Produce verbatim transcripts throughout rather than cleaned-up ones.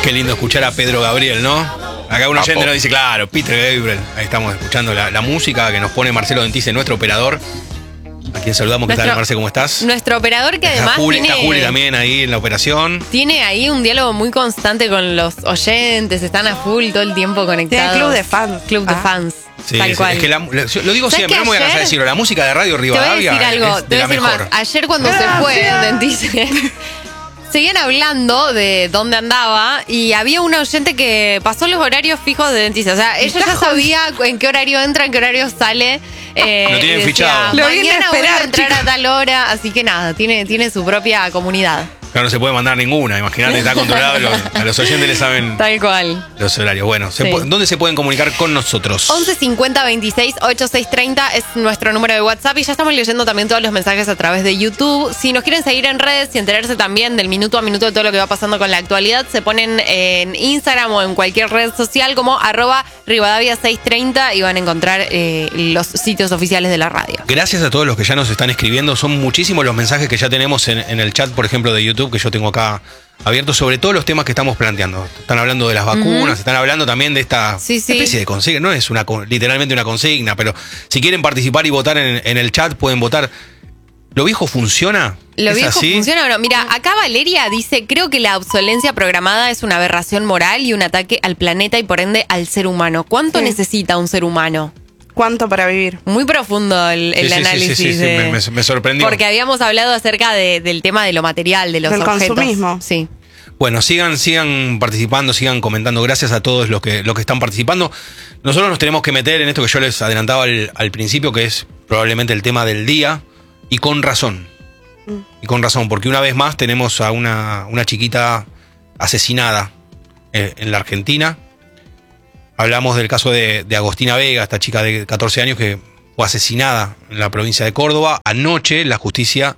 Qué lindo escuchar a Pedro Gabriel, ¿no? Acá un oyente nos dice, claro, Peter Gabriel. Ahí estamos escuchando la, la música que nos pone Marcelo Dentice, nuestro operador. A quien saludamos. ¿Qué tal, Marce? ¿Cómo estás? Nuestro operador que Está además Juli, tiene... Está Juli también ahí en la operación. Tiene ahí un diálogo muy constante con los oyentes. Están a full todo el tiempo conectados. Tiene club de fans. Club de Ah. fans. Sí, tal es, cual. es que la, lo digo siempre, no me voy a cansar de ayer... decirlo. La música de Radio Te voy a Rivadavia decir algo, es te de voy a la decir mejor. más. Ayer cuando se fue Dentice, seguían hablando de dónde andaba y había una oyente que pasó los horarios fijos de Dentice. O sea, ella ya sabía en qué horario entra, en qué horario sale. Eh, Lo tienen decía, fichado. Lo viene a mañana voy a esperar, entrar chicos. a tal hora. Así que nada, tiene, tiene su propia comunidad. Claro, no se puede mandar ninguna. Imagínate, está controlado. Los, a los oyentes les saben Tal cual. los horarios. Bueno, se Sí. pu- ¿dónde se pueden comunicar con nosotros? once cincuenta veintiséis ochenta y seis treinta es nuestro número de WhatsApp y ya estamos leyendo también todos los mensajes a través de YouTube. Si nos quieren seguir en redes y enterarse también del minuto a minuto de todo lo que va pasando con la actualidad, se ponen en Instagram o en cualquier red social como arroba Rivadavia seiscientos treinta y van a encontrar eh, los sitios oficiales de la radio. Gracias a todos los que ya nos están escribiendo. Son muchísimos los mensajes que ya tenemos en, en el chat, por ejemplo, de YouTube, que yo tengo acá abierto sobre todos los temas que estamos planteando. Están hablando de las vacunas, uh-huh. están hablando también de esta sí, sí. especie de consigna. No es una literalmente una consigna, pero si quieren participar y votar en, en el chat, pueden votar. ¿Lo viejo funciona? ¿Lo ¿Es viejo así? funciona o no? Mira, acá Valeria dice, creo que la obsolencia programada es una aberración moral y un ataque al planeta y por ende al ser humano. ¿Cuánto Sí. necesita un ser humano? ¿Cuánto para vivir? Muy profundo el, el Sí, sí, sí, análisis. sí, sí, sí, de- me, me- me sorprendió. Porque habíamos hablado acerca de- del tema de lo material, de los Del objetos. consumismo. Sí. Bueno, sigan, sigan participando, sigan comentando. Gracias a todos los que, los que están participando. Nosotros nos tenemos que meter en esto que yo les adelantaba al, al principio, que es probablemente el tema del día, y con razón. Y con razón, porque una vez más tenemos a una, una chiquita asesinada eh, en la Argentina. Hablamos del caso de, de Agostina Vega, esta chica de catorce años que fue asesinada en la provincia de Córdoba. Anoche la justicia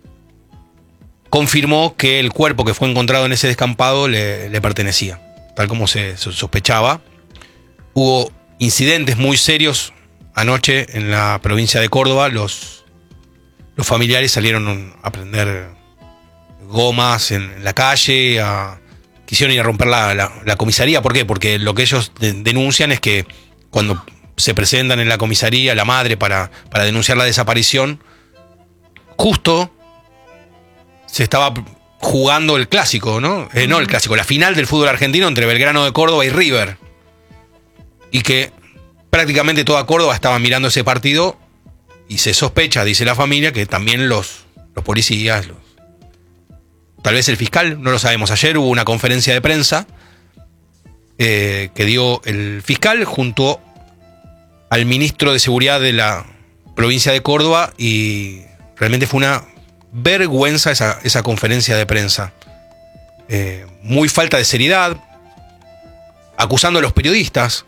confirmó que el cuerpo que fue encontrado en ese descampado le, le pertenecía, tal como se sospechaba. Hubo incidentes muy serios anoche en la provincia de Córdoba. Los, los familiares salieron a prender gomas en la calle, a, quisieron ir a romper la, la, la comisaría. ¿Por qué? Porque lo que ellos de, denuncian es que cuando se presentan en la comisaría la madre para, para denunciar la desaparición, justo se estaba jugando el clásico, ¿no? Eh, no el clásico, la final del fútbol argentino entre Belgrano de Córdoba y River. Y que prácticamente toda Córdoba estaba mirando ese partido y se sospecha, dice la familia, que también los, los policías, los, tal vez el fiscal, no lo sabemos. Ayer hubo una conferencia de prensa eh, que dio el fiscal junto al ministro de Seguridad de la provincia de Córdoba y realmente fue una vergüenza esa, esa conferencia de prensa. Eh, muy falta de seriedad, acusando a los periodistas,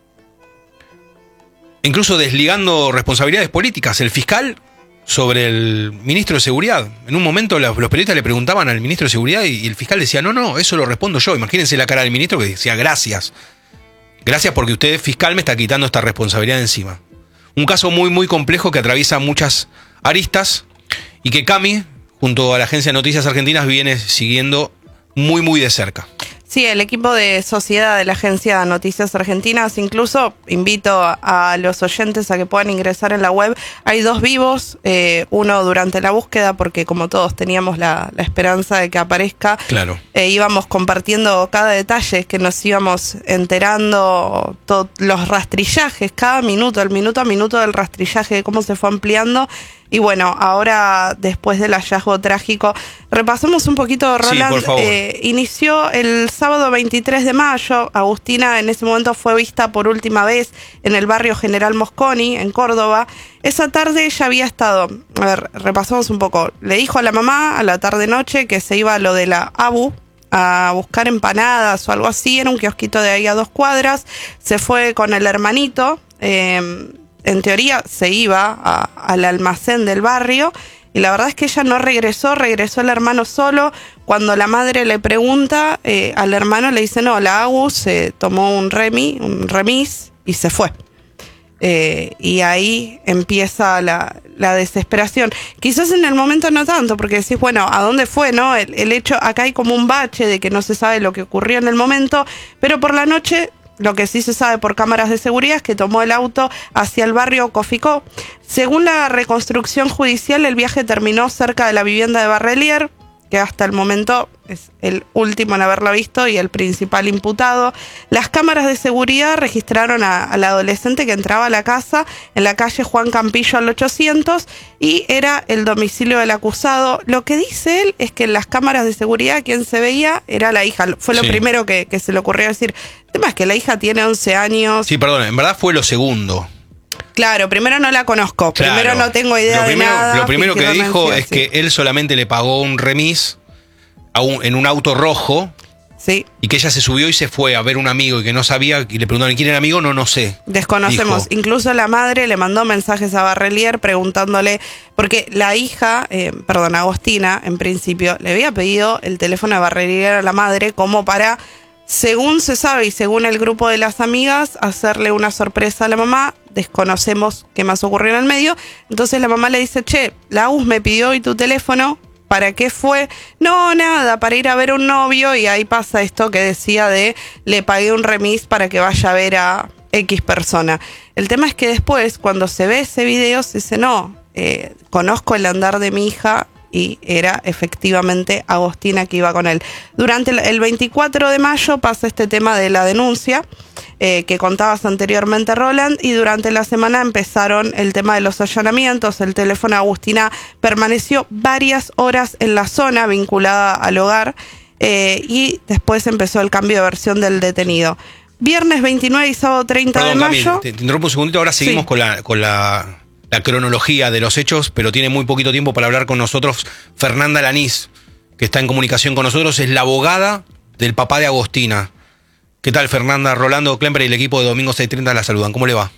incluso desligando responsabilidades políticas. El fiscal sobre el ministro de Seguridad. En un momento los, los periodistas le preguntaban al ministro de Seguridad y, y el fiscal decía, no, no, eso lo respondo yo. Imagínense la cara del ministro que decía, gracias. Gracias porque usted, fiscal, me está quitando esta responsabilidad de encima. Un caso muy, muy complejo que atraviesa muchas aristas y que Cami, junto a la Agencia de Noticias Argentinas, viene siguiendo muy, muy de cerca. Sí, el equipo de sociedad de la Agencia de Noticias Argentinas, incluso invito a, a los oyentes a que puedan ingresar en la web. Hay dos vivos, eh, uno durante la búsqueda, porque como todos teníamos la, la esperanza de que aparezca, Claro. eh, íbamos compartiendo cada detalle, que nos íbamos enterando, to- los rastrillajes, cada minuto, el minuto a minuto del rastrillaje, cómo se fue ampliando. Y bueno, ahora, después del hallazgo trágico, repasemos un poquito, Roland. Sí, por favor. Eh, inició el sábado veintitrés de mayo. Agustina en ese momento fue vista por última vez en el barrio General Mosconi, en Córdoba. Esa tarde ella había estado, a ver, repasamos un poco. Le dijo a la mamá a la tarde-noche que se iba a lo de la ABU, a buscar empanadas o algo así. Era un kiosquito de ahí a dos cuadras. Se fue con el hermanito. Eh, en teoría se iba a, al almacén del barrio y la verdad es que ella no regresó, regresó el hermano solo. Cuando la madre le pregunta, eh, al hermano le dice, no, la Agus se tomó un remi, un remis y se fue. Eh, y ahí empieza la, la desesperación. Quizás en el momento no tanto, porque decís, bueno, ¿a dónde fue, no? El, el hecho, acá hay como un bache de que no se sabe lo que ocurrió en el momento, pero por la noche, lo que sí se sabe por cámaras de seguridad es que tomó el auto hacia el barrio Coficó. Según la reconstrucción judicial, el viaje terminó cerca de la vivienda de Barrelier, que hasta el momento es el último en haberla visto y el principal imputado. Las cámaras de seguridad registraron a, al adolescente que entraba a la casa en la calle Juan Campillo al ochocientos y era el domicilio del acusado. Lo que dice él es que en las cámaras de seguridad quien se veía era la hija. Fue lo Sí. primero que, que se le ocurrió decir. El tema es que la hija tiene once años. Sí, perdón, en verdad fue lo segundo. Claro, primero no la conozco, Claro. primero no tengo idea lo primero, de nada. Lo primero que fingieron dijo ansiedad, es sí. que él solamente le pagó un remis a un- en un auto rojo Sí, y que ella se subió y se fue a ver un amigo y que no sabía, y le preguntaron quién era el amigo, no, no sé. desconocemos. Dijo. Incluso la madre le mandó mensajes a Barrelier preguntándole, porque la hija, eh, perdón, Agostina, en principio, le había pedido el teléfono de Barrelier a la madre como para, según se sabe y según el grupo de las amigas, hacerle una sorpresa a la mamá. Desconocemos qué más ocurrió en el medio. Entonces la mamá le dice, che, la U S me pidió hoy tu teléfono. ¿Para qué fue? No, nada, para ir a ver a un novio. Y ahí pasa esto que decía de le pagué un remis para que vaya a ver a X persona. El tema es que después, cuando se ve ese video, se dice, no, eh, conozco el andar de mi hija y era efectivamente Agostina que iba con él. Durante el, el veinticuatro de mayo pasa este tema de la denuncia eh, que contabas anteriormente, Roland, y durante la semana empezaron el tema de los allanamientos. El teléfono de Agustina permaneció varias horas en la zona vinculada al hogar eh, y después empezó el cambio de versión del detenido. Viernes veintinueve y sábado treinta Perdón, de Cami, mayo. te, te interrumpo un segundito, ahora seguimos Sí. con la con la, la cronología de los hechos, pero tiene muy poquito tiempo para hablar con nosotros Fernanda Lanís, que está en comunicación con nosotros, es la abogada del papá de Agostina. ¿Qué tal, Fernanda? Rolando Klemper y el equipo de Domingo seiscientos treinta la saludan. ¿Cómo le va?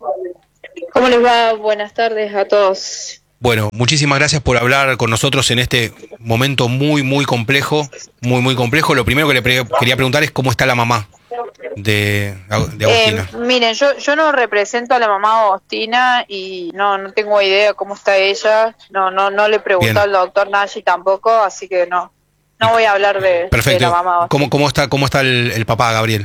¿Cómo les va? Buenas tardes a todos. Bueno, muchísimas gracias por hablar con nosotros en este momento muy, muy complejo, muy, muy complejo. Lo primero que le pre- quería preguntar es cómo está la mamá de, de Agostina. Eh, miren, yo yo no represento a la mamá Agostina y no no tengo idea cómo está ella. No no no le pregunté Bien. al doctor Nagy tampoco, así que no no voy a hablar de, de Perfecto. la mamá Agostina. ¿Cómo, cómo está, cómo está el, el papá, Gabriel?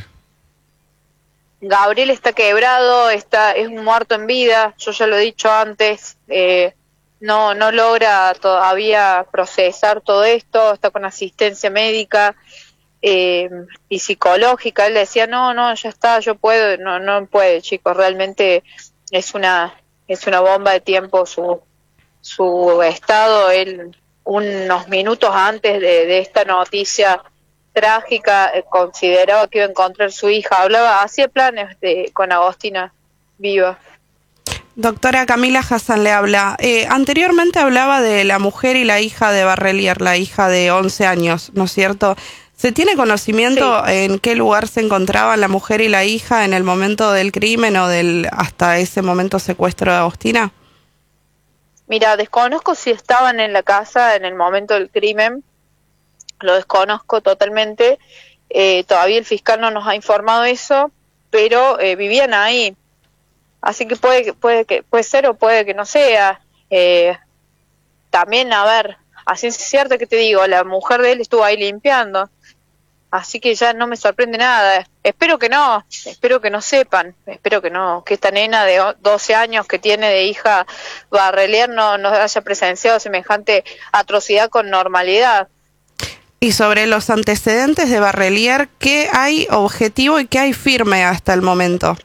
Gabriel está quebrado, está es un muerto en vida. Yo ya lo he dicho antes. Eh, no no logra todavía procesar todo esto. Está con asistencia médica. Eh, y psicológica. Él decía, no, no, ya está, yo puedo. No, no puede, chicos, realmente es una es una bomba de tiempo su su estado. Él, unos minutos antes de, de esta noticia trágica, eh, consideraba que iba a encontrar su hija, hablaba, hacía planes de, con Agostina viva. Doctora Camila Hassan le habla. Eh, anteriormente hablaba de la mujer y la hija de Barrelier, la hija de once años, ¿no es cierto? ¿Se tiene conocimiento Sí. en qué lugar se encontraban la mujer y la hija en el momento del crimen o del hasta ese momento secuestro de Agostina? Mira, desconozco si estaban en la casa en el momento del crimen, lo desconozco totalmente, eh, todavía el fiscal no nos ha informado eso, pero eh, vivían ahí, así que puede que puede que puede ser o puede que no sea. Eh, también, a ver, así es cierto que te digo, la mujer de él estuvo ahí limpiando, así que ya no me sorprende nada. Espero que no, espero que no sepan, espero que no, que esta nena de doce años que tiene de hija Barrelier no, no haya presenciado semejante atrocidad con normalidad. Y sobre los antecedentes de Barrelier, ¿qué hay objetivo y qué hay firme hasta el momento?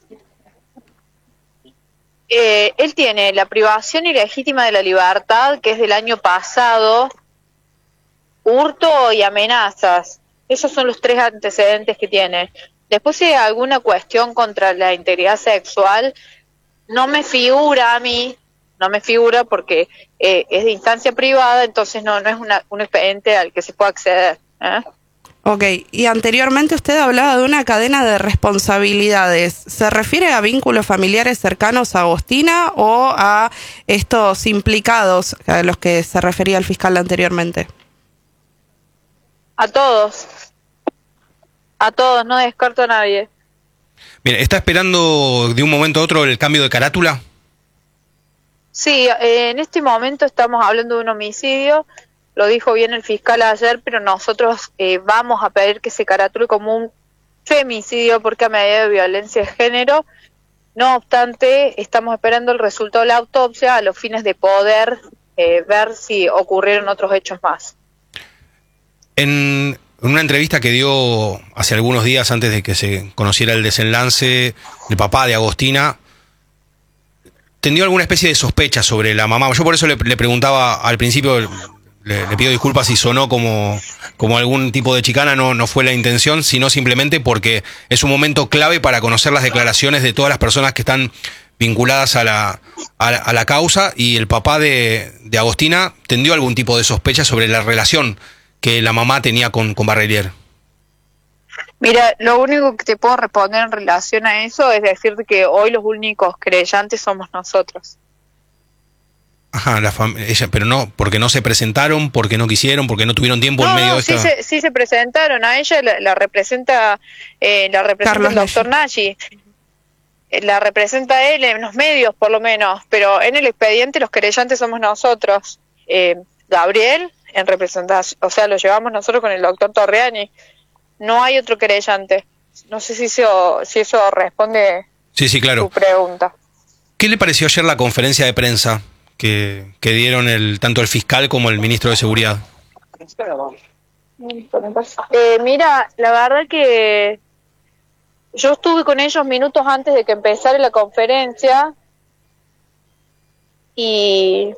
Eh, él tiene la privación ilegítima de la libertad, que es del año pasado, hurto y amenazas. Esos son los tres antecedentes que tiene. Después, si hay alguna cuestión contra la integridad sexual, no me figura a mí, no me figura porque eh, es de instancia privada, entonces no no es una, un expediente al que se pueda acceder. ¿eh? Ok, y anteriormente usted hablaba de una cadena de responsabilidades. ¿Se refiere a vínculos familiares cercanos a Agostina o a estos implicados a los que se refería el fiscal anteriormente? A todos, a todos, no descarto a nadie. Mira, ¿está esperando de un momento a otro el cambio de carátula? Sí, eh, en este momento estamos hablando de un homicidio, lo dijo bien el fiscal ayer, pero nosotros eh, vamos a pedir que se caratule como un femicidio porque a medida de violencia de género. No obstante, estamos esperando el resultado de la autopsia a los fines de poder eh, ver si ocurrieron otros hechos más. En una entrevista que dio hace algunos días antes de que se conociera el desenlace, el papá de Agostina tendió alguna especie de sospecha sobre la mamá. Yo por eso le, le preguntaba al principio, le, le pido disculpas si sonó como, como algún tipo de chicana, no, no fue la intención, sino simplemente porque es un momento clave para conocer las declaraciones de todas las personas que están vinculadas a la, a la, a la causa, y el papá de, de Agostina tendió algún tipo de sospecha sobre la relación que la mamá tenía con, con Barrelier. Mira, lo único que te puedo responder en relación a eso es decirte que hoy los únicos creyentes somos nosotros. Ajá, la fam- ella, pero no, porque no se presentaron, porque no quisieron, porque no tuvieron tiempo No, en medio no, de sí esta... se, sí se presentaron. A ella la, la representa eh, la representa Carlos el doctor Nagy. Eh, La representa él en los medios, por lo menos. Pero en el expediente los creyentes somos nosotros. Eh, Gabriel, en representación, o sea, lo llevamos nosotros con el doctor Torriani. No hay otro creyente. No sé si eso, si eso responde Sí, sí, tu claro. pregunta. ¿Qué le pareció ayer la conferencia de prensa que, que dieron el tanto el fiscal como el ministro de Seguridad? Eh, mira, la verdad que yo estuve con ellos minutos antes de que empezara la conferencia y,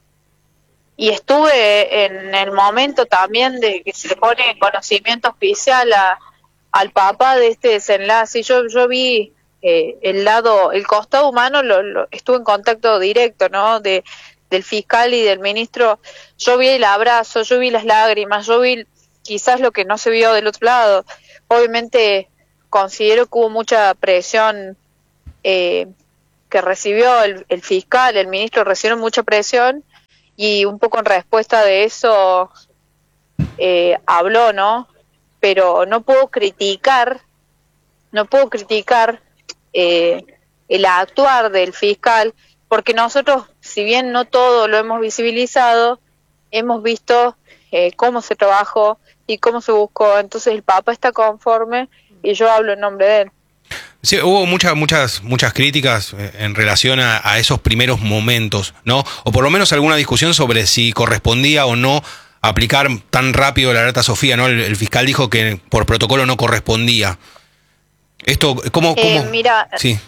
y estuve en el momento también de que se le pone en conocimiento oficial a, al papá de este desenlace. Yo, yo vi eh, el lado, el costado humano, lo, lo, estuve en contacto directo, ¿no? De, del fiscal y del ministro. Yo vi el abrazo, yo vi las lágrimas, yo vi quizás lo que no se vio del otro lado. Obviamente considero que hubo mucha presión eh, que recibió el, el fiscal, el ministro recibieron mucha presión y un poco en respuesta de eso eh, habló, ¿no? Pero no puedo criticar, no puedo criticar eh, el actuar del fiscal, porque nosotros, si bien no todo lo hemos visibilizado, hemos visto eh, cómo se trabajó y cómo se buscó. Entonces el Papa está conforme y yo hablo en nombre de él. Sí, hubo muchas, muchas, muchas críticas en relación a, a esos primeros momentos, ¿no? O por lo menos alguna discusión sobre si correspondía o no aplicar tan rápido la alerta Sofía, ¿no? El, el fiscal dijo que por protocolo no correspondía. Esto, ¿cómo, cómo? Eh, mira, Sí.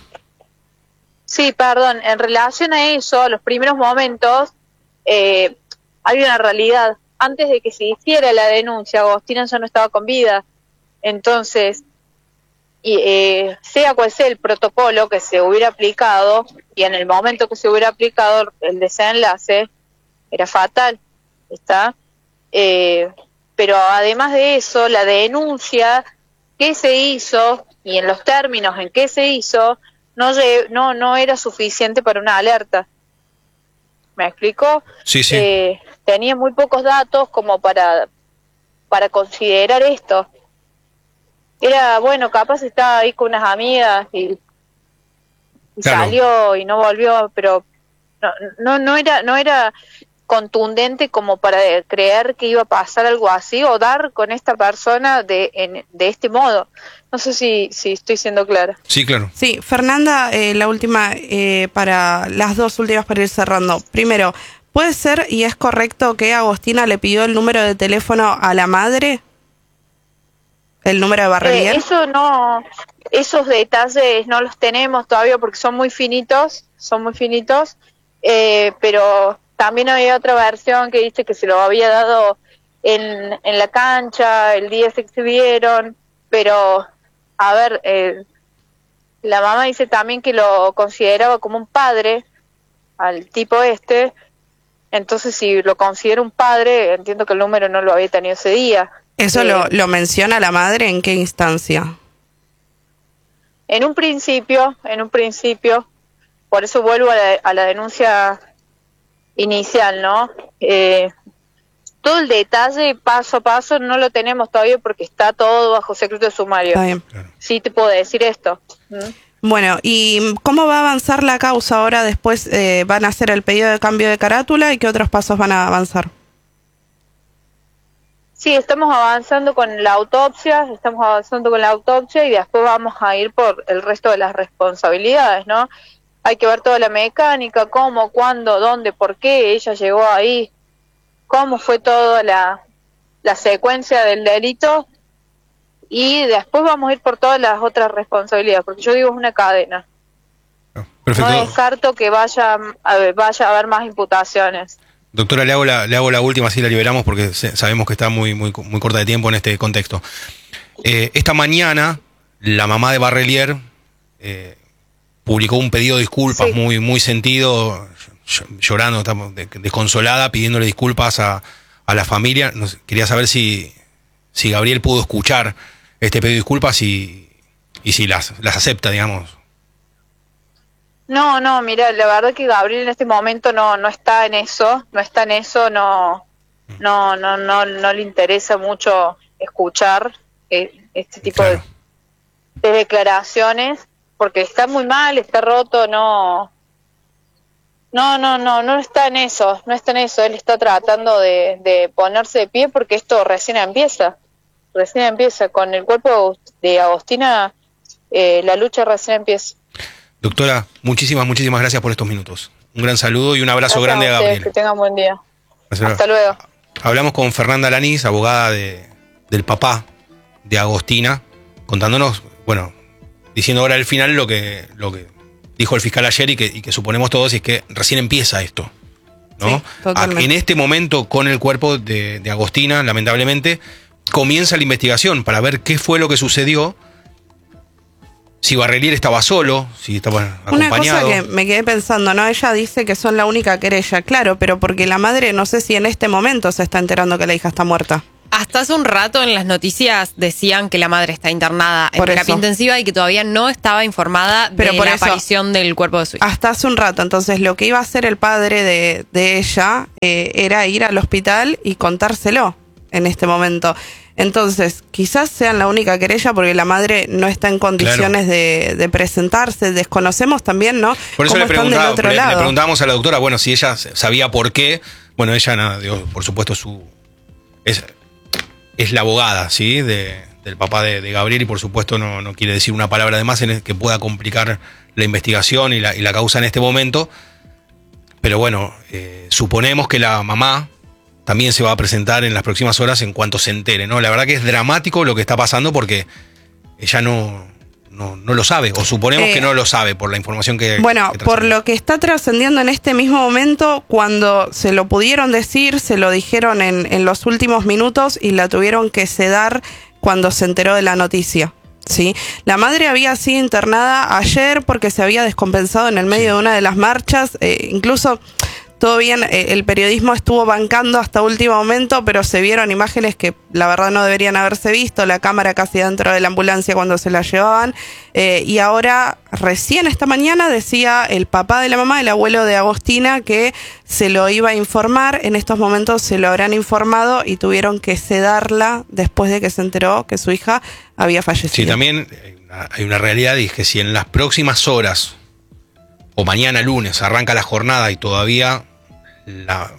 Sí, perdón, en relación a eso, a los primeros momentos, eh, hay una realidad. Antes de que se hiciera la denuncia, Agostina ya no estaba con vida. Entonces, y, eh, sea cual sea el protocolo que se hubiera aplicado, y en el momento que se hubiera aplicado el desenlace, era fatal, ¿está? Eh, pero además de eso, la denuncia que se hizo, y en los términos en que se hizo, no no no era suficiente para una alerta. ¿Me explico? Sí, sí. Eh, tenía muy pocos datos como para para considerar esto. Era, bueno, capaz estaba ahí con unas amigas y, y Claro. salió y no volvió, pero no, no no era no era contundente como para creer que iba a pasar algo así o dar con esta persona de en, de este modo. No sé si si estoy siendo clara. Sí, claro. Sí, Fernanda, eh, la última, eh, para las dos últimas para ir cerrando. Primero, ¿puede ser y es correcto que Agostina le pidió el número de teléfono a la madre? ¿El número de Barrelier? Eh, eso no, esos detalles no los tenemos todavía porque son muy finitos, son muy finitos, eh, pero también había otra versión que dice que se lo había dado en, en la cancha, el día se exhibieron, pero, a ver, eh, la mamá dice también que lo consideraba como un padre al tipo este, entonces si lo considera un padre, entiendo que el número no lo había tenido ese día. ¿Eso eh, lo, lo menciona la madre? ¿En qué instancia? En un principio, en un principio, por eso vuelvo a la, a la denuncia inicial, ¿no? Eh, todo el detalle paso a paso no lo tenemos todavía porque está todo bajo secreto de sumario. Está bien. Sí te puedo decir esto. ¿Mm? Bueno, ¿y cómo va a avanzar la causa ahora? Después eh, van a hacer el pedido de cambio de carátula y qué otros pasos van a avanzar. Sí, estamos avanzando con la autopsia, estamos avanzando con la autopsia y después vamos a ir por el resto de las responsabilidades, ¿no? Hay que ver toda la mecánica, cómo, cuándo, dónde, por qué ella llegó ahí, cómo fue toda la, la secuencia del delito y después vamos a ir por todas las otras responsabilidades, porque yo digo es una cadena. Perfecto. No descarto que vaya a, ver, vaya a haber más imputaciones. Doctora, le hago la, le hago la última, así la liberamos porque se, sabemos que está muy, muy, muy corta de tiempo en este contexto. Eh, esta mañana, la mamá de Barrelier eh, publicó un pedido de disculpas, sí, muy, muy sentido, llorando, desconsolada, pidiéndole disculpas a, a la familia. Nos, quería saber si, si Gabriel pudo escuchar este pedido de disculpas y, y si las, las acepta, digamos. No, no, mira, la verdad que Gabriel en este momento no no está en eso, no está en eso, no no no no no le interesa mucho escuchar eh, este tipo claro. de, de declaraciones porque está muy mal, está roto, no no no no no está en eso, no está en eso, él está tratando de, de ponerse de pie porque esto recién empieza, recién empieza con el cuerpo de Agostina, eh, la lucha recién empieza. Doctora, muchísimas, muchísimas gracias por estos minutos. Un gran saludo y un abrazo gracias grande a, a ustedes, Gabriel. Que tengan buen día. Gracias. Hasta luego. Hablamos con Fernanda Lanís, abogada de, del papá de Agostina, contándonos, bueno, diciendo ahora al final lo que, lo que dijo el fiscal ayer y que, y que suponemos todos, y es que recién empieza esto, ¿no? Sí, en este momento, con el cuerpo de, de Agostina, lamentablemente, comienza la investigación para ver qué fue lo que sucedió. Si Barrelier estaba solo, si estaba acompañado. Una cosa que me quedé pensando, ¿no? Ella dice que son la única querella, claro, pero porque la madre no sé si en este momento se está enterando que la hija está muerta. Hasta hace un rato en las noticias decían que la madre está internada en terapia intensiva y que todavía no estaba informada pero de por la eso, aparición del cuerpo de su hija. Hasta hace un rato, entonces lo que iba a hacer el padre de, de ella eh, era ir al hospital y contárselo en este momento. Entonces, quizás sean la única querella porque la madre no está en condiciones claro. de, de presentarse. Desconocemos también, ¿no? Por eso cómo le, están del otro le, lado. le preguntábamos a la doctora, bueno, si ella sabía por qué. Bueno, ella, nada, digo, por supuesto, su es, es la abogada, ¿sí? De, del papá de, de Gabriel y por supuesto no, no quiere decir una palabra de más en el que pueda complicar la investigación y la, y la causa en este momento. Pero bueno, eh, suponemos que la mamá también se va a presentar en las próximas horas en cuanto se entere, ¿no? La verdad que es dramático lo que está pasando porque ella no, no, no lo sabe, o suponemos eh, que no lo sabe por la información que... Bueno, que por lo que está trascendiendo en este mismo momento, cuando se lo pudieron decir, se lo dijeron en, en los últimos minutos y la tuvieron que sedar cuando se enteró de la noticia. ¿Sí? La madre había sido internada ayer porque se había descompensado en el medio sí. de una de las marchas, eh, incluso... Todo bien, el periodismo estuvo bancando hasta último momento, pero se vieron imágenes que la verdad no deberían haberse visto, la cámara casi dentro de la ambulancia cuando se la llevaban, eh, y ahora, recién esta mañana, decía el papá de la mamá, el abuelo de Agostina, que se lo iba a informar, en estos momentos se lo habrán informado y tuvieron que sedarla después de que se enteró que su hija había fallecido. Sí, también hay una realidad y es que si en las próximas horas o mañana lunes arranca la jornada y todavía la,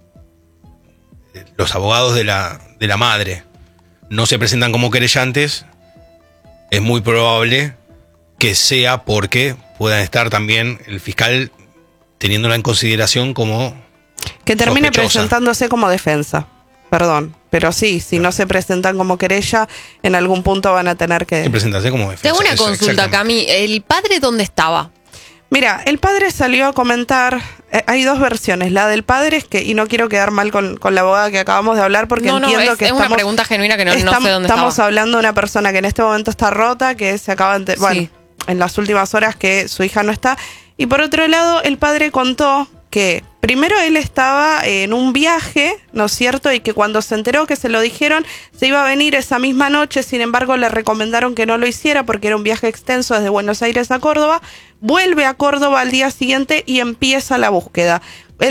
los abogados de la, de la madre no se presentan como querellantes, es muy probable que sea porque puedan estar también el fiscal teniéndola en consideración como que termine sospechosa. Presentándose como defensa. Perdón, pero sí, si no se presentan como querella, en algún punto van a tener que... que presentarse como defensa. Tengo una Eso, consulta, Cami. ¿El padre dónde estaba? Mira, el padre salió a comentar, eh, hay dos versiones, la del padre es que, y no quiero quedar mal con, con la abogada que acabamos de hablar porque no, no, entiendo es, que es estamos, una pregunta genuina que no, estamos, no sé dónde estamos estaba. hablando de una persona que en este momento está rota, que se acaba de, bueno, sí. en las últimas horas que su hija no está, y por otro lado el padre contó que primero él estaba en un viaje, ¿no es cierto? Y que cuando se enteró que se lo dijeron, se iba a venir esa misma noche, sin embargo le recomendaron que no lo hiciera porque era un viaje extenso desde Buenos Aires a Córdoba, vuelve a Córdoba al día siguiente y empieza la búsqueda. Él ex-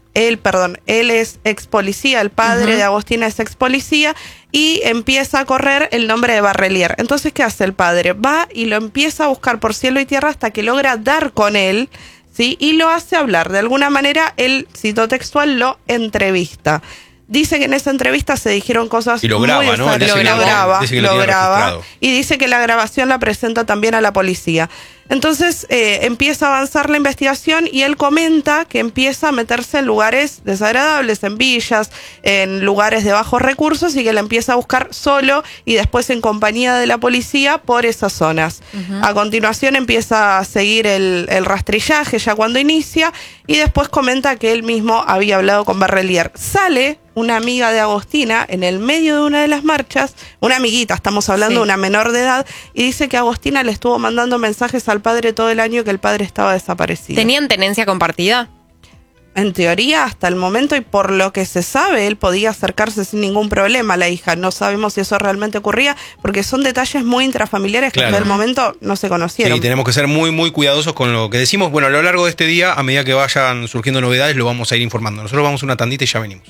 él, perdón, él es ex policía, el padre uh-huh. de Agostina es ex policía, y empieza a correr el nombre de Barrelier. Entonces, ¿qué hace el padre? Va y lo empieza a buscar por cielo y tierra hasta que logra dar con él, ¿sí? Y lo hace hablar. De alguna manera, él, cito textual, lo entrevista. Dice que en esa entrevista se dijeron cosas y lo graba, muy ¿no? lo, lo graba, lo, lo graba y dice que la grabación la presenta también a la policía. Entonces eh, empieza a avanzar la investigación y él comenta que empieza a meterse en lugares desagradables, en villas, en lugares de bajos recursos, y que la empieza a buscar solo y después en compañía de la policía por esas zonas. Uh-huh. A continuación empieza a seguir el, el rastrillaje ya cuando inicia, y después comenta que él mismo había hablado con Barrelier. Sale una amiga de Agostina en el medio de una de las marchas, una amiguita, estamos hablando sí. de una menor de edad, y dice que Agostina le estuvo mandando mensajes al padre todo el año que el padre estaba desaparecido. ¿Tenían tenencia compartida? En teoría, hasta el momento, y por lo que se sabe, él podía acercarse sin ningún problema a la hija. No sabemos si eso realmente ocurría, porque son detalles muy intrafamiliares que claro. hasta el momento no se conocieron. Sí, tenemos que ser muy, muy cuidadosos con lo que decimos. Bueno, a lo largo de este día, a medida que vayan surgiendo novedades, lo vamos a ir informando. Nosotros vamos a una tandita y ya venimos.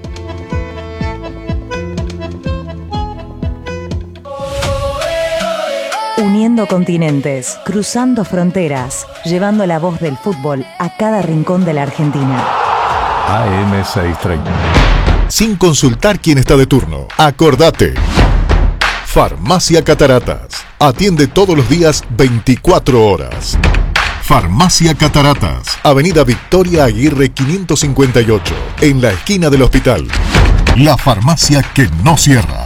Uniendo continentes, cruzando fronteras, llevando la voz del fútbol a cada rincón de la Argentina. A M seiscientos treinta. Sin consultar quién está de turno. Acordate. Farmacia Cataratas. Atiende todos los días veinticuatro horas. Farmacia Cataratas. Avenida Victoria Aguirre quinientos cincuenta y ocho. En la esquina del hospital. La farmacia que no cierra.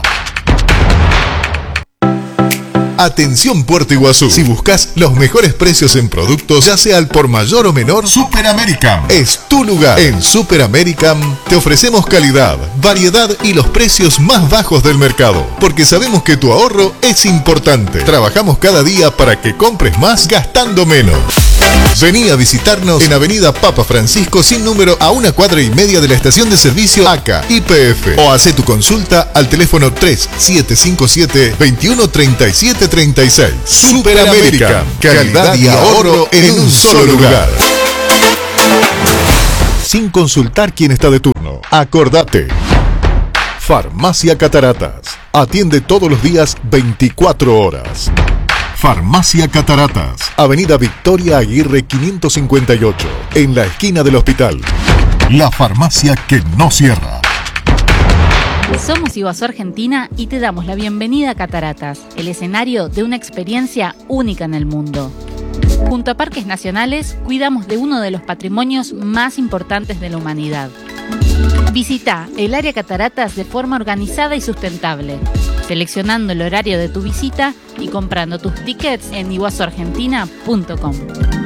Atención Puerto Iguazú. Si buscas los mejores precios en productos, ya sea al por mayor o menor, Super American es tu lugar. En Super American te ofrecemos calidad, variedad y los precios más bajos del mercado, porque sabemos que tu ahorro es importante. Trabajamos cada día para que compres más gastando menos. Vení a visitarnos en Avenida Papa Francisco sin número, a una cuadra y media de la estación de servicio A C A Y P F, o hace tu consulta al teléfono tres siete cinco siete, veintiuno treinta y siete treinta y seis. Super American, calidad y ahorro en un solo lugar. Sin consultar quién está de turno. Acordate. Farmacia Cataratas. Atiende todos los días veinticuatro horas. Farmacia Cataratas. Avenida Victoria Aguirre quinientos cincuenta y ocho. En la esquina del hospital. La farmacia que no cierra. Somos Iguazú Argentina y te damos la bienvenida a Cataratas, el escenario de una experiencia única en el mundo. Junto a Parques Nacionales, cuidamos de uno de los patrimonios más importantes de la humanidad. Visita el área Cataratas de forma organizada y sustentable, seleccionando el horario de tu visita y comprando tus tickets en iguazu argentina punto com.